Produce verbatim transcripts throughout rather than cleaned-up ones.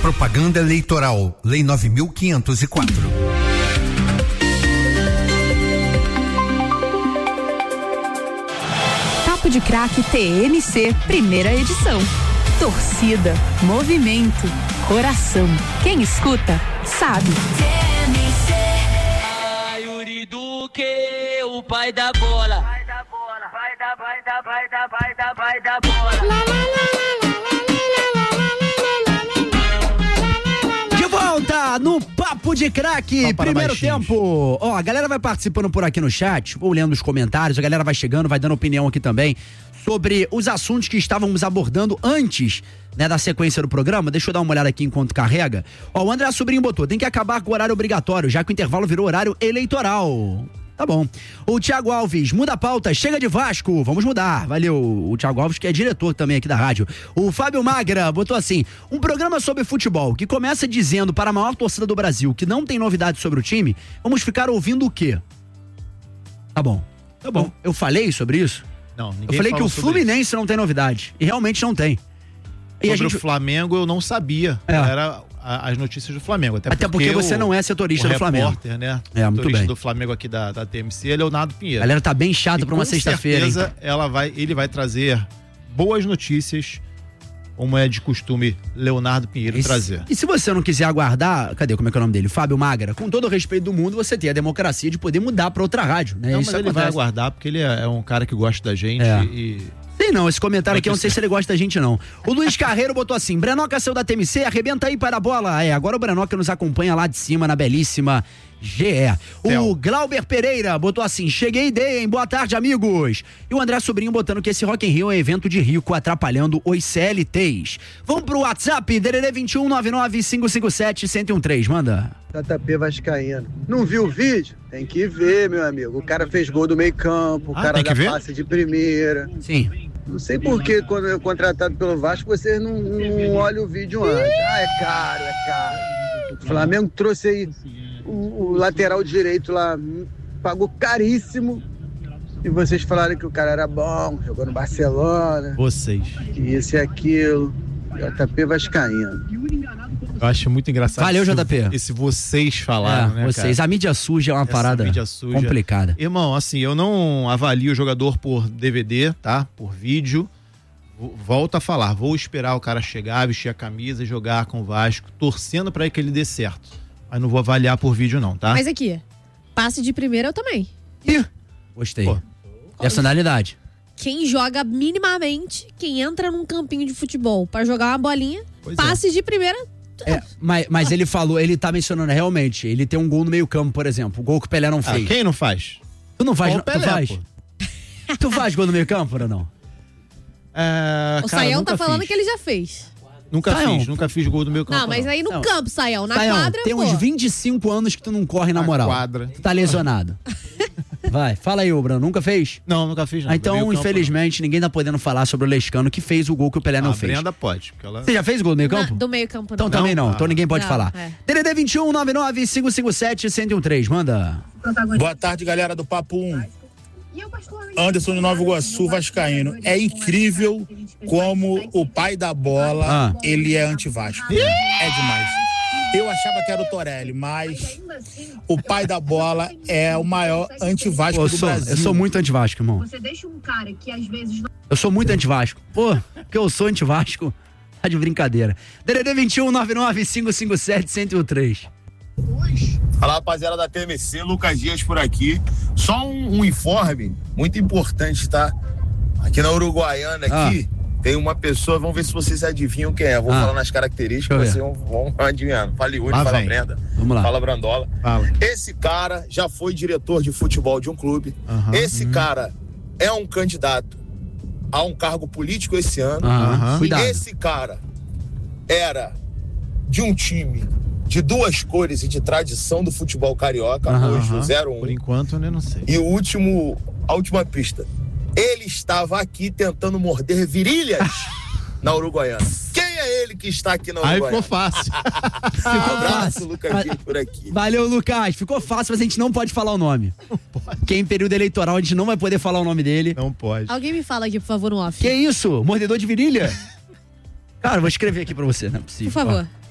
Propaganda eleitoral, Lei nove mil quinhentos e quatro. Papo de Craque T M C, primeira edição. Torcida, movimento, coração. Quem escuta, sabe. T M C. Ah, Yuri Duque, o pai da bola. Vai da bola, vai da, vai da, vai da, vai da, vai da bola. Lá, lá, lá, lá, lá. Volta no Papo de Craque, primeiro tempo. Ó, a galera vai participando por aqui no chat, ou lendo os comentários, a galera vai chegando, vai dando opinião aqui também sobre os assuntos que estávamos abordando antes, né, da sequência do programa. Deixa eu dar uma olhada aqui enquanto carrega. Ó, o André Sobrinho botou, tem que acabar com o horário obrigatório, já que o intervalo virou horário eleitoral. Tá bom. O Thiago Alves, muda a pauta, chega de Vasco, vamos mudar. Valeu, o Thiago Alves, que é diretor também aqui da rádio. O Fábio Magra botou assim, um programa sobre futebol que começa dizendo para a maior torcida do Brasil que não tem novidades sobre o time, vamos ficar ouvindo o quê? Tá bom. Tá bom. Eu, eu falei sobre isso? Não, ninguém Eu falei que o Fluminense isso. não tem novidade. E realmente não tem. E sobre a gente... o Flamengo eu não sabia. É. Era a, as notícias do Flamengo. Até, até porque, porque você o, não é setorista do Flamengo. O repórter, né? É, muito setorista bem. do Flamengo aqui da, da T M C é Leonardo Pinheiro. A galera tá bem chata pra uma sexta-feira. Com certeza ela vai, ele vai trazer boas notícias, como é de costume Leonardo Pinheiro e trazer. Se, e se você não quiser aguardar, cadê, como é que é o nome dele? Fábio Magra, com todo o respeito do mundo, você tem a democracia de poder mudar pra outra rádio, né? Não, Isso mas ele acontece. vai aguardar porque ele é, é um cara que gosta da gente é. e... Sei não, esse comentário aqui eu não sei se ele gosta da gente não. O Luiz Carreiro botou assim, Brenoca saiu da T M C, arrebenta aí para a bola. É, agora o Brenoca nos acompanha lá de cima na belíssima G E. O Glauber Pereira botou assim, cheguei e dei, hein? Boa tarde, amigos. E o André Sobrinho botando que esse Rock in Rio é evento de rico, atrapalhando os C L Ts. Vamos pro WhatsApp, D D D vinte e um, nove nove cinco cinco sete, um zero um três, manda. J P vascaíno. Não viu o vídeo? Tem que ver, meu amigo. O cara fez gol do meio campo, o ah, cara da passe de primeira. Sim. Não sei por que quando eu contratado pelo Vasco, vocês não, não olham o vídeo antes. Ah, é caro, é caro. O Flamengo trouxe aí o, o lateral direito lá, pagou caríssimo. E vocês falaram que o cara era bom, jogou no Barcelona. Vocês. Que isso e aquilo. J P vascaíno. Eu acho muito engraçado. Valeu, J P. Esse vocês falaram, é, né, vocês. cara? A mídia suja é uma Essa parada mídia suja. complicada. Irmão, assim, eu não avalio o jogador por D V D, tá? Por vídeo. Volto a falar, vou esperar o cara chegar, vestir a camisa e jogar com o Vasco, torcendo pra que ele dê certo. Mas não vou avaliar por vídeo não, tá? Mas aqui, passe de primeira eu também. Ih, gostei. Pô. Personalidade. Quem joga minimamente, quem entra num campinho de futebol pra jogar uma bolinha, pois passe é. de primeira. É, mas, mas ele falou, ele tá mencionando realmente, ele tem um gol no meio campo, por exemplo, o gol que o Pelé não fez. Ah, quem não faz? Tu não faz, Ou não, Pelé, tu faz? pô. Tu faz gol no meio campo ou não? É, o cara, Saião tá falando fiz. que ele já fez. Nunca Saião. fiz, nunca fiz gol no meu campo. Não, mas aí no não. campo, Saião, na Saião, quadra, tem pô. uns vinte e cinco anos que tu não corre na, Na moral. quadra. Tu tá lesionado. Vai, fala aí, ô Bruno, nunca fez? Não, nunca fiz não. Ah, então, No meio infelizmente, campo, ninguém tá podendo falar sobre o Lescano que fez o gol que o Pelé não. não A fez. Brenda pode. Porque ela... Você já fez gol no meio campo? Na, do meio campo, não. Então também não, Não? então ninguém pode Não, falar. é. D D D vinte e um, nove nove cinco cinco sete, um zero um três, manda. Boa tarde, galera do Papo um. Anderson de Nova Iguaçu, vascaíno. É incrível como o pai da bola, Ah. ele é anti-Vasco. É demais. Eu achava que era o Torelli, mas o pai da bola é o maior anti-Vasco Pô, eu do sou, Brasil. eu sou muito anti-Vasco, irmão. Você deixa um cara que às vezes... Eu sou muito anti-Vasco. Pô, que eu sou anti-Vasco. Tá de brincadeira. D D D vinte e um, nove nove cinco cinco sete, um zero um três. Fala, rapaziada da T M C, Lucas Dias por aqui. Só um, um informe muito importante, tá? Aqui na Uruguaiana, aqui, ah. tem uma pessoa, vamos ver se vocês adivinham quem é. Vou ah. falar nas características, vocês vão, vão adivinhando. Fala Yuri, Lá fala vem. Brenda, Vamos lá. fala Brandola. Fala. Esse cara já foi diretor de futebol de um clube. Uhum. Esse cara é um candidato a um cargo político esse ano. Aham, cuidado. Esse cara era de um time de duas cores e de tradição do futebol carioca, Aham, hoje aham. o zero um. Por enquanto, eu não sei. E o último, a última pista. Ele estava aqui tentando morder virilhas na Uruguaiana. Quem é ele que está aqui na Aí Uruguaiana? ficou fácil. Ficou Abraço, fácil. Lucas Dias por aqui. Valeu, Lucas. Ficou fácil, mas a gente não pode falar o nome. Porque em período eleitoral a gente não vai poder falar o nome dele. Não pode. Alguém me fala aqui, por favor, no off. Que isso? Mordedor de virilha? Cara, eu vou escrever aqui pra você, não é possível. Por favor. Ó.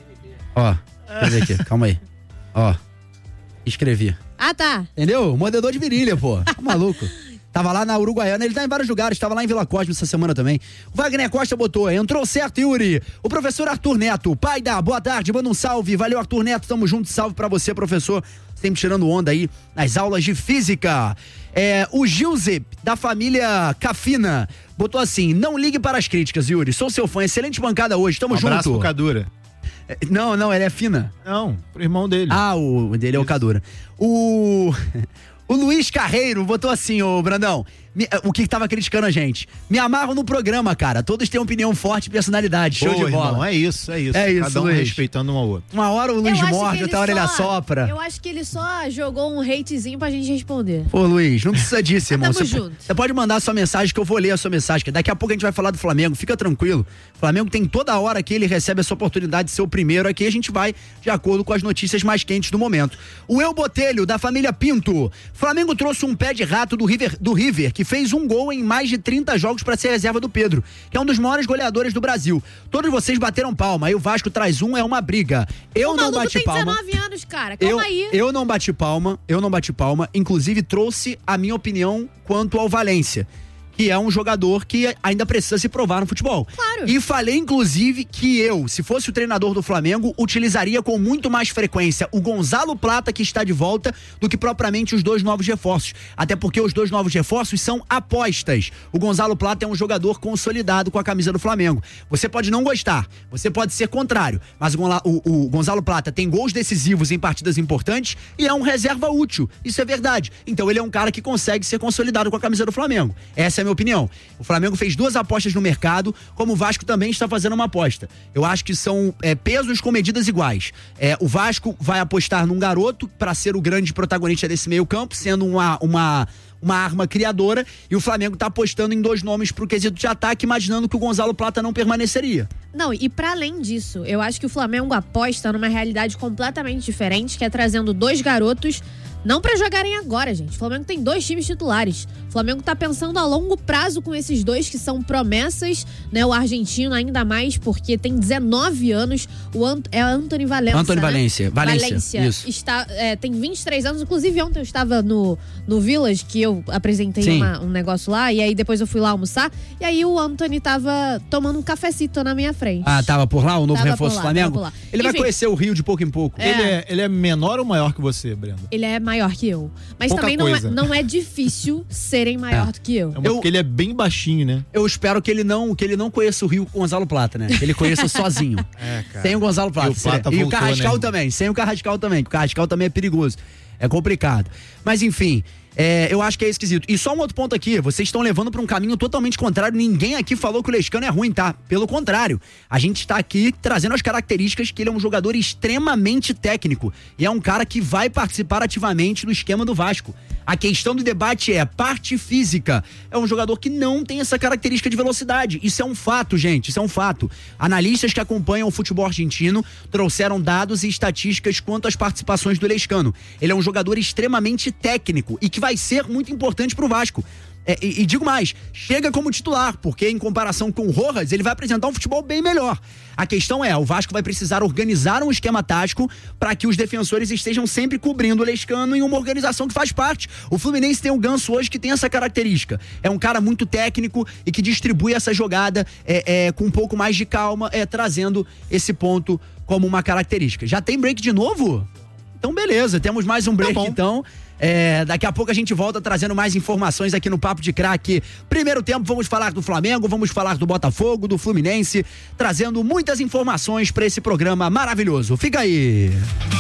Ó, escrevi aqui, calma aí. Ó, escrevi. Ah, tá. Entendeu? Mordedor de virilha, pô. Tá maluco. Tava lá na Uruguaiana, ele tá em vários lugares, tava lá em Vila Cosme essa semana também. O Wagner Costa botou, entrou certo, Yuri. O professor Arthur Neto, pai da, boa tarde, manda um salve. Valeu, Arthur Neto, tamo junto, salve pra você, professor. Sempre tirando onda aí nas aulas de física. É, o Gilze, da família Cafina, botou assim, não ligue para as críticas, Yuri, sou seu fã, excelente bancada hoje, tamo um junto. Abraço pro Cadura. É, não, não, ele é fina. Não, pro irmão dele. Ah, o dele é o Cadura. O... O Luiz Carreiro botou assim, ô Brandão, me, o que tava criticando a gente. Me amarro no programa, cara. Todos têm opinião forte e personalidade. Show Boa, de bola. Irmão, é isso, é isso. É isso, Cada um Luiz. respeitando um ao outro. Uma hora o Luiz morde, outra hora ele assopra. Eu acho que ele só jogou um hatezinho pra gente responder. Pô, Luiz, não precisa disso, irmão. Tamo Você, junto. você pode mandar a sua mensagem que eu vou ler a sua mensagem. Que daqui a pouco a gente vai falar do Flamengo. Fica tranquilo. O Flamengo tem toda hora que ele recebe essa oportunidade de ser o primeiro aqui. A gente vai de acordo com as notícias mais quentes do momento. O Eu Botelho, da família Pinto. Flamengo trouxe um pé de rato do River, do River, que fez um gol em mais de trinta jogos para ser reserva do Pedro, que é um dos maiores goleadores do Brasil. Todos vocês bateram palma. Aí o Vasco traz um, é uma briga. Eu o não bati tem palma. dezenove anos, cara. Calma Eu, aí. eu não bati palma, eu não bati palma. Inclusive trouxe a minha opinião quanto ao Valência, que é um jogador que ainda precisa se provar no futebol. Claro. E falei, inclusive, que eu, se fosse o treinador do Flamengo, utilizaria com muito mais frequência o Gonzalo Plata, que está de volta, do que propriamente os dois novos reforços. Até porque os dois novos reforços são apostas. O Gonzalo Plata é um jogador consolidado com a camisa do Flamengo. Você pode não gostar, você pode ser contrário, mas o, o, o Gonzalo Plata tem gols decisivos em partidas importantes e é um reserva útil. Isso é verdade. Então ele é um cara que consegue ser consolidado com a camisa do Flamengo. Essa é a minha opinião. O Flamengo fez duas apostas no mercado, como o Vasco também está fazendo uma aposta. Eu acho que são é, pesos com medidas iguais. É, o Vasco vai apostar num garoto para ser o grande protagonista desse meio campo, sendo uma, uma, uma arma criadora, e o Flamengo está apostando em dois nomes pro quesito de ataque, imaginando que o Gonzalo Plata não permaneceria. Não, e para além disso, eu acho que o Flamengo aposta numa realidade completamente diferente, que é trazendo dois garotos, não para jogarem agora, gente. O Flamengo tem dois times titulares. O Flamengo tá pensando a longo prazo com esses dois que são promessas, né? O argentino ainda mais, porque tem dezenove anos. O Ant- é Antony Valência, Antony né? Valência. Valência, Valência. isso. Está, é, tem vinte e três anos. Inclusive, ontem eu estava no, no Village, que eu apresentei uma, um negócio lá, e aí depois eu fui lá almoçar, e aí o Antony tava tomando um cafecito na minha frente. Ah, tava por lá, o novo Tava reforço por do lá, Flamengo? tava por lá. Ele vai Enfim. conhecer o Rio de pouco em pouco. É. Ele, é, ele é menor ou maior que você, Brenda? Ele é maior que eu. Mas Pouca também não é, coisa. não é difícil serem maior É. do que eu. É uma, Eu- porque ele é bem baixinho, né? Eu espero que ele não, que ele não conheça o Rio com o Gonzalo Plata, né? Que ele conheça sozinho. É, cara. Sem o Gonzalo Plata. E o Plata e o voltou, Carrascal né? também. Sem o Carrascal também. Porque o Carrascal também é perigoso. É complicado. Mas enfim, é, eu acho que é esquisito. E só um outro ponto aqui, vocês estão levando para um caminho totalmente contrário. Ninguém aqui falou que o Lescano é ruim, tá? Pelo contrário, a gente está aqui trazendo as características que ele é um jogador extremamente técnico e é um cara que vai participar ativamente do esquema do Vasco. A questão do debate é parte física. É um jogador que não tem essa característica de velocidade. Isso é um fato, gente. Isso é um fato. Analistas que acompanham o futebol argentino trouxeram dados e estatísticas quanto às participações do Lescano. Ele é um jogador extremamente técnico e que vai ser muito importante pro Vasco. É, e, e digo mais, chega como titular, porque em comparação com o Rojas, ele vai apresentar um futebol bem melhor. A questão é, o Vasco vai precisar organizar um esquema tático para que os defensores estejam sempre cobrindo o Lescano em uma organização que faz parte. O Fluminense tem o Ganso hoje que tem essa característica. É um cara muito técnico e que distribui essa jogada é, é, com um pouco mais de calma, é, trazendo esse ponto como uma característica. Já tem break de novo? Então beleza, temos mais um break Tá bom. então. É, daqui a pouco a gente volta trazendo mais informações aqui no Papo de Craque. Primeiro tempo, vamos falar do Flamengo, vamos falar do Botafogo, do Fluminense, trazendo muitas informações para esse programa maravilhoso. Fica aí.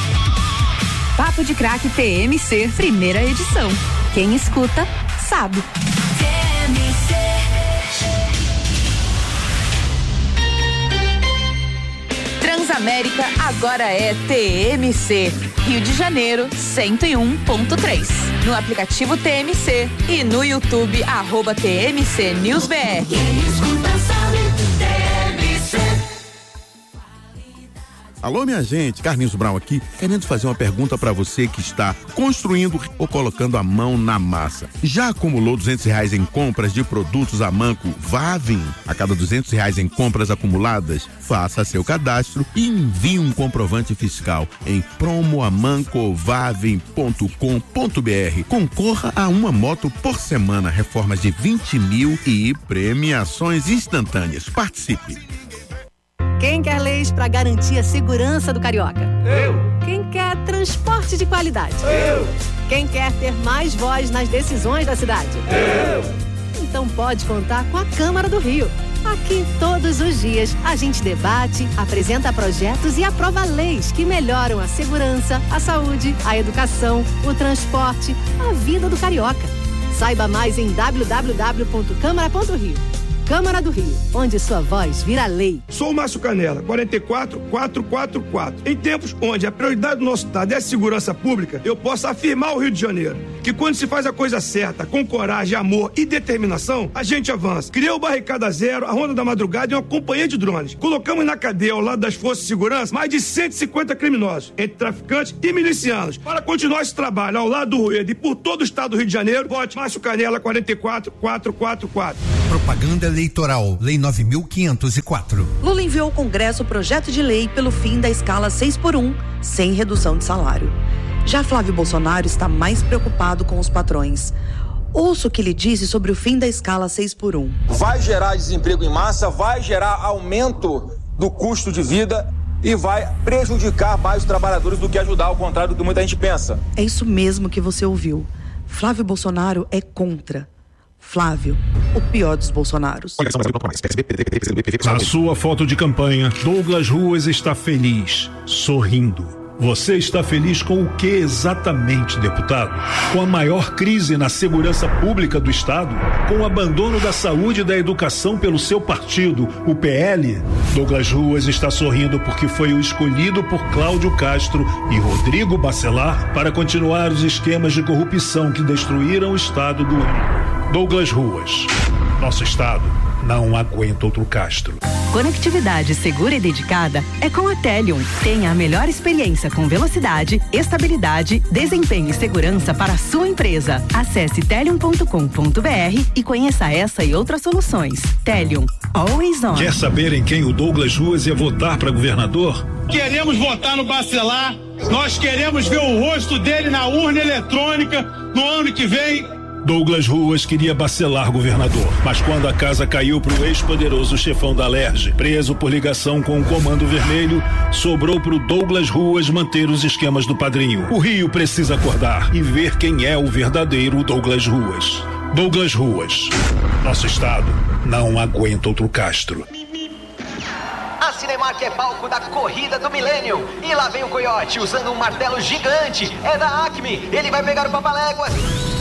Papo de Craque T M C, primeira edição. Quem escuta, sabe. Transamérica agora é T M C. Rio de Janeiro, cento e um ponto três. No aplicativo T M C e no YouTube, arroba T M C News B R. Alô, minha gente, Carlinhos Brown aqui, querendo fazer uma pergunta para você que está construindo ou colocando a mão na massa. Já acumulou duzentos reais em compras de produtos Amanco Vavin? A cada duzentos reais em compras acumuladas, faça seu cadastro e envie um comprovante fiscal em promoamancovavin ponto com ponto br. Concorra a uma moto por semana, reformas de vinte mil e premiações instantâneas. Participe! Quem quer leis para garantir a segurança do carioca? Eu. Quem quer transporte de qualidade? Eu. Quem quer ter mais voz nas decisões da cidade? Eu. Então pode contar com a Câmara do Rio. Aqui, todos os dias, a gente debate, apresenta projetos e aprova leis que melhoram a segurança, a saúde, a educação, o transporte, a vida do carioca. Saiba mais em w w w ponto câmara ponto rio. Câmara do Rio, onde sua voz vira lei. Sou o Márcio Canela, quarenta e quatro, quatrocentos e quarenta e quatro. Em tempos onde a prioridade do nosso estado é a segurança pública, eu posso afirmar ao Rio de Janeiro que quando se faz a coisa certa, com coragem, amor e determinação, a gente avança. Criou o Barricada Zero, a Ronda da Madrugada e uma companhia de drones. Colocamos na cadeia, ao lado das forças de segurança, mais de cento e cinquenta criminosos, entre traficantes e milicianos. Para continuar esse trabalho ao lado do Rueda e por todo o estado do Rio de Janeiro, vote Márcio Canela, quarenta e quatro, quatrocentos e quarenta e quatro. Propaganda eleitoral, Lei nove mil quinhentos e quatro. Lula enviou ao Congresso o projeto de lei pelo fim da escala seis por um, sem redução de salário. Já Flávio Bolsonaro está mais preocupado com os patrões. Ouça o que ele disse sobre o fim da escala seis por um. Vai gerar desemprego em massa, vai gerar aumento do custo de vida e vai prejudicar mais os trabalhadores do que ajudar, ao contrário do que muita gente pensa. É isso mesmo que você ouviu. Flávio Bolsonaro é contra. Flávio, o pior dos Bolsonaros. Na sua foto de campanha, Douglas Ruas está feliz, sorrindo. Você está feliz com o que exatamente, deputado? Com a maior crise na segurança pública do Estado? Com o abandono da saúde e da educação pelo seu partido, o P L? Douglas Ruas está sorrindo porque foi o escolhido por Cláudio Castro e Rodrigo Bacelar para continuar os esquemas de corrupção que destruíram o Estado do Rio. Douglas Ruas, nosso Estado não aguenta outro Castro. Conectividade segura e dedicada é com a Telium. Tenha a melhor experiência com velocidade, estabilidade, desempenho e segurança para a sua empresa. Acesse telium ponto com ponto br e conheça essa e outras soluções. Telium, always on. Quer saber em quem o Douglas Ruas ia votar para governador? Queremos votar no Bacelar. Nós queremos ver o rosto dele na urna eletrônica no ano que vem. Douglas Ruas queria Bacelar governador, mas quando a casa caiu pro ex-poderoso chefão da Alerj, preso por ligação com o Comando Vermelho, sobrou pro Douglas Ruas manter os esquemas do padrinho. O Rio precisa acordar e ver quem é o verdadeiro Douglas Ruas. Douglas Ruas, nosso estado não aguenta outro Castro. A Cinemark é palco da corrida do milênio. E lá vem o Coiote usando um martelo gigante. É da Acme, ele vai pegar o Papaléguas.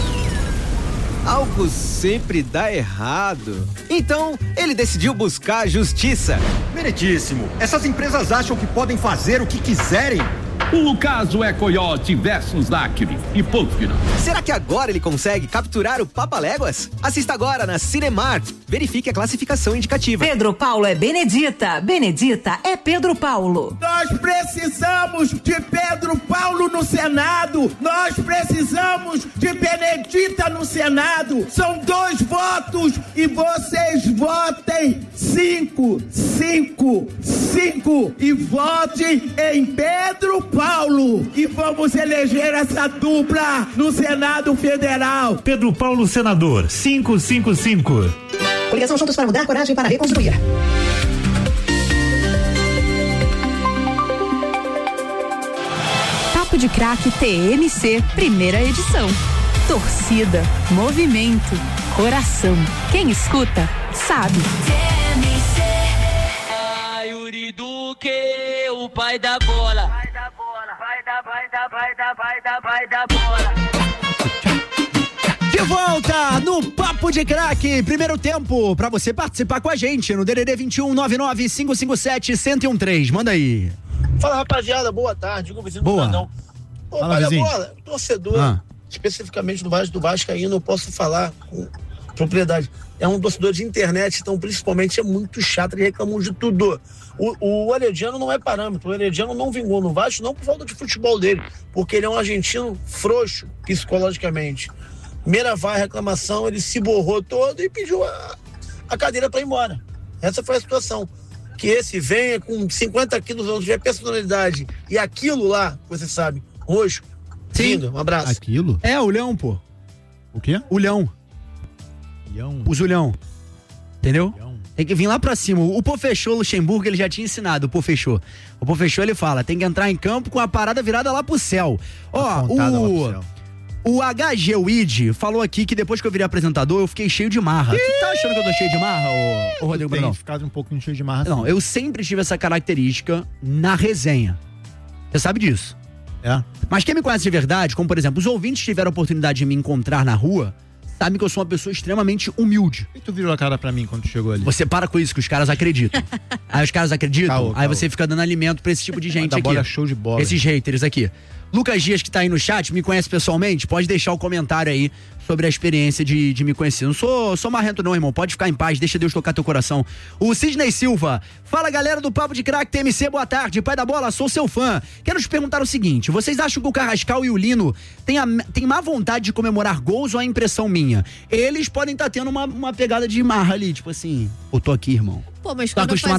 Algo sempre dá errado. Então, ele decidiu buscar a justiça. Meritíssimo. Essas empresas acham que podem fazer o que quiserem. O caso é Coiote versus Acme e ponto final. Será que agora ele consegue capturar o Papaléguas? Assista agora na Cinemark. Verifique a classificação indicativa. Pedro Paulo é Benedita. Benedita é Pedro Paulo. Nós precisamos de Pedro Paulo no Senado. Nós precisamos de Benedita no Senado. São dois votos e vocês votem cinco, cinco, cinco e votem em Pedro Paulo. Paulo e vamos eleger essa dupla no Senado Federal. Pedro Paulo, senador, cinco cinco cinco. Coligação Juntos para Mudar, coragem para reconstruir. Papo de Craque T M C, primeira edição. Torcida, movimento, coração. Quem escuta, sabe. T M C. Ai, Yuri Duque, o pai da bola. Vai da bola, vai da, vai da, vai da, vai da, vai da bola. De volta no Papo de Craque, primeiro tempo, pra você participar com a gente no D D D vinte e um, nove nove cinco cinco sete, um zero um três. Manda aí. Fala, rapaziada, boa tarde. Digo, vizinho boa. do Brandão. Pô, Fala, olha, vizinho. bola, torcedor, ah. especificamente do Vasco do Vascaíno, eu posso falar com propriedade. é um torcedor de internet, então principalmente é muito chato, ele reclamou de tudo. O, o Herediano não é parâmetro, o Herediano não vingou no Vasco, não por falta de futebol dele, porque ele é um argentino frouxo psicologicamente. Primeira vai reclamação, ele se borrou todo e pediu a, a cadeira para ir embora. Essa foi a situação. Que esse venha com cinquenta quilos, não tiver personalidade e aquilo lá, você sabe, roxo, lindo, um abraço. Aquilo? É, o Leão, pô. O quê? O Leão. Leão. O Zulhão. Entendeu? Leão. Tem que vir lá pra cima. O Pô Fechou, Luxemburgo, ele já tinha ensinado, o Pô Fechou. O Pô Fechou, ele fala, tem que entrar em campo com a parada virada lá pro céu. Ó, o... O H G Wid falou aqui que depois que eu virei apresentador, eu fiquei cheio de marra. Tu tá achando que eu tô cheio de marra, ô, ô Rodrigo Brunão? Tem ficado um pouquinho cheio de marra. Não, sim. eu sempre tive essa característica na resenha. Você sabe disso. É. Mas quem me conhece de verdade, como por exemplo, os ouvintes tiveram a oportunidade de me encontrar na rua, sabe que eu sou uma pessoa extremamente humilde. E tu virou a cara pra mim quando chegou ali? Você para com isso, que os caras acreditam. Aí os caras acreditam, caô, aí caô. Você fica dando alimento pra esse tipo de gente aqui. Bola, show de bola. Esses haters aqui. Lucas Dias, que tá aí no chat, me conhece pessoalmente, pode deixar o comentário aí sobre a experiência de, de me conhecer. Não sou, sou marrento não, irmão, pode ficar em paz, deixa Deus tocar teu coração. O Sidney Silva, fala galera do Papo de Craque T M C, boa tarde, pai da bola, sou seu fã. Quero te perguntar o seguinte, vocês acham que o Carrascal e o Lino têm, a, têm má vontade de comemorar gols ou é impressão minha? Eles podem estar tá tendo uma, uma pegada de marra ali, tipo assim, eu tô aqui, irmão. Pô, mas tá quando acostumado